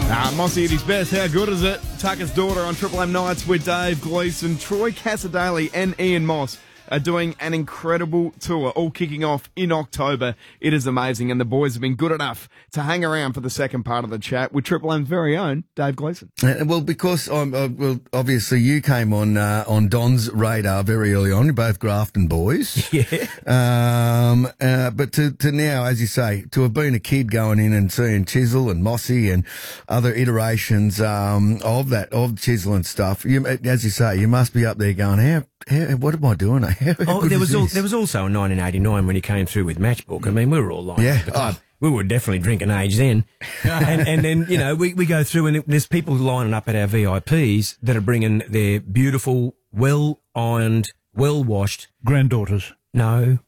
Mossy at his best. How good is it? Tucker's Daughter on Triple M Nights with Dave Gleeson. Troy Cassadaly and Ian Moss are doing an incredible tour, all kicking off in October. It is amazing, and the boys have been good enough to hang around for the second part of the chat with Triple M's very own Dave Gleeson. Well, because obviously you came on Don's radar very early on. You're both Grafton boys. Yeah. But to now, as you say, to have been a kid going in and seeing Chisel and Mossy and other iterations of Chisel and stuff, as you say, you must be up there going, how what am I doing? There was also in 1989 when he came through with Matchbook. I mean, we were all lined up at the club. We were definitely drinking age then. and then, you know, we go through and there's people lining up at our VIPs that are bringing their beautiful, well-ironed, well-washed... granddaughters. No.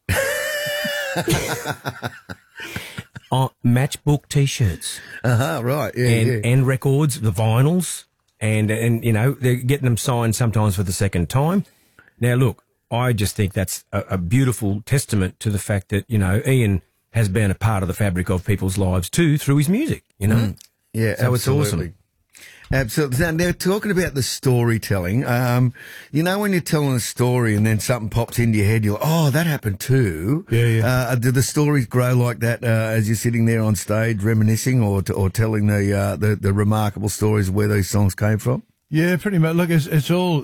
Matchbook T-shirts. Right. Yeah, and records, the vinyls. And, you know, they're getting them signed sometimes for the second time. Now, look, I just think that's a beautiful testament to the fact that, you know, Ian has been a part of the fabric of people's lives too through his music, you know? Yeah, so absolutely. It's awesome. Absolutely. Now, talking about the storytelling, you know, when you're telling a story and then something pops into your head, you're like, oh, that happened too. Yeah. Do the stories grow like that as you're sitting there on stage reminiscing or telling the remarkable stories of where these songs came from? Yeah, pretty much. Look, it's all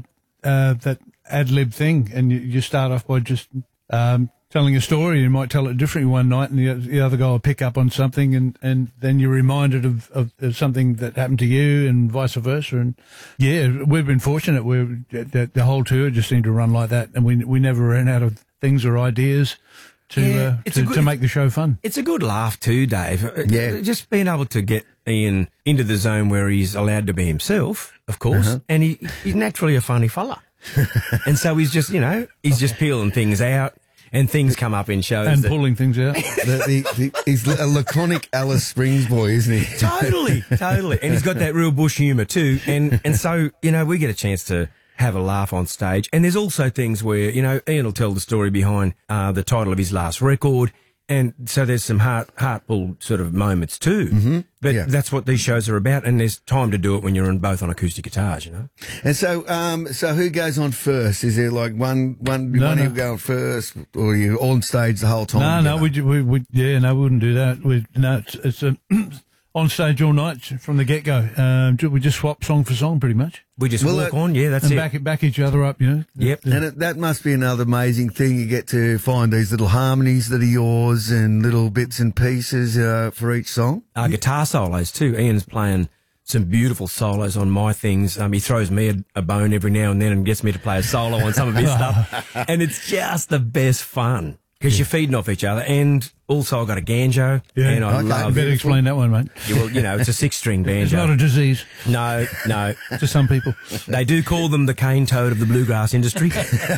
that ad-lib thing, and you start off by just telling a story. You might tell it differently one night, and the other guy will pick up on something, and then you're reminded of something that happened to you, and vice versa. And yeah, we've been fortunate. The whole tour just seemed to run like that, and we never ran out of things or ideas to make the show fun. It's a good laugh too, Dave. Yeah. Just being able to get Ian into the zone where he's allowed to be himself, of course, and he's naturally a funny fella. And so he's just, you know, peeling things out, and things come up in shows. And pulling things out. He's a laconic Alice Springs boy, isn't he? Totally. And he's got that real bush humour too. And so, you know, we get a chance to have a laugh on stage. And there's also things where, you know, Ian will tell the story behind the title of his last record. And so there's some heartful sort of moments too. But that's what these shows are about, and there's time to do it when you're both on acoustic guitars, you know. And so who goes on first? Is there like one of you going first, or are you on stage the whole time? No, we wouldn't do that. It's on stage all night from the get-go. We just swap song for song pretty much. We just walk on, that's it. And back each other up, you know. Yep. And that must be another amazing thing. You get to find these little harmonies that are yours and little bits and pieces for each song. Guitar solos too. Ian's playing some beautiful solos on my things. He throws me a bone every now and then and gets me to play a solo on some of his stuff. And it's just the best fun. Because you're feeding off each other, and also I've got a banjo, and I love... Better explain that one, mate. Well, you know, it's a 6-string banjo. It's not a disease. No. To some people. They do call them the cane toad of the bluegrass industry.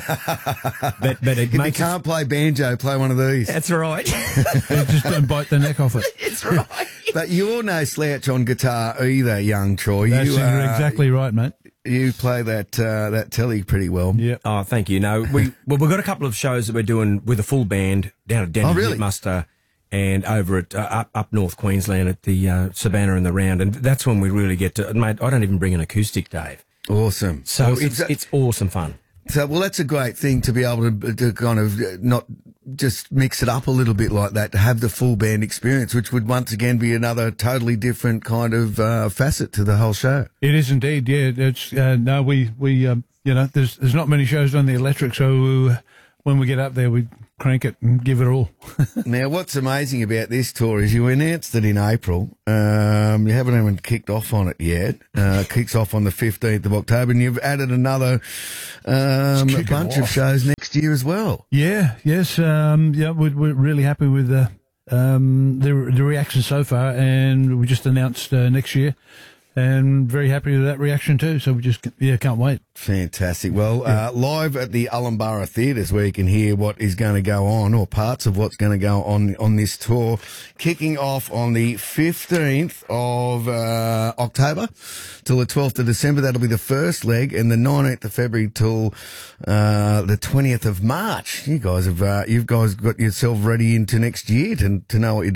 but it if makes... you can't play banjo, play one of these. That's right. Just don't bite the neck off it. It's right. But you're no slouch on guitar either, young Troy. That's exactly right, mate. You play that telly pretty well. Yeah. Oh, thank you. No, we've got a couple of shows that we're doing with a full band down at Denny Muster and over at up North Queensland at the Savannah and the Round, and that's when we really get to. Mate, I don't even bring an acoustic, Dave. Awesome. So it's awesome fun. So, well, that's a great thing to be able to kind of not just mix it up a little bit like that, to have the full band experience, which would once again be another totally different kind of facet to the whole show. It is indeed, yeah. It's we you know, there's not many shows on the electric, so when we get up there, we crank it and give it all. Now, what's amazing about this tour is you announced it in April. You haven't even kicked off on it yet. Kicks off on the 15th of October, and you've added another bunch of shows next year as well. Yeah, yes, we're really happy with the reaction so far, and we just announced next year. And very happy with that reaction too. So we just, can't wait. Fantastic. Well, live at the Ullenborough Theatres, where you can hear what is going to go on, or parts of what's going to go on this tour, kicking off on the 15th of October till the 12th of December. That'll be the first leg, and the 19th of February till the 20th of March. You've guys got yourself ready into next year to know what you're doing.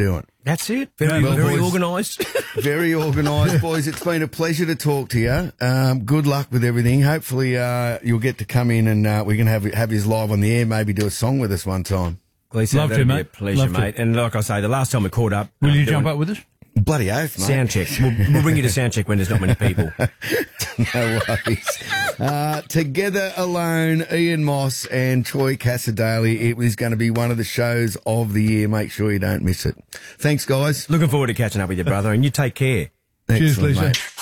That's it. Very, Well, very boys. organised. Very organised, boys. It's been a pleasure to talk to you. Good luck with everything. Hopefully, you'll get to come in and we can have his live on the air. Maybe do a song with us one time. Gleeson, Love to, that'd be a mate. pleasure, Love to. mate. And like I say, the last time we caught up, Will you doing jump up with us? Bloody oath, mate. sound check? We'll bring you to sound check when there's not many people. No worries. Together Alone, Ian Moss and Troy Cassadaly. It was going to be one of the shows of the year. Make sure you don't miss it. Thanks, guys. Looking forward to catching up with you, brother, and you take care. Cheers, Excellent, Lisa. mate.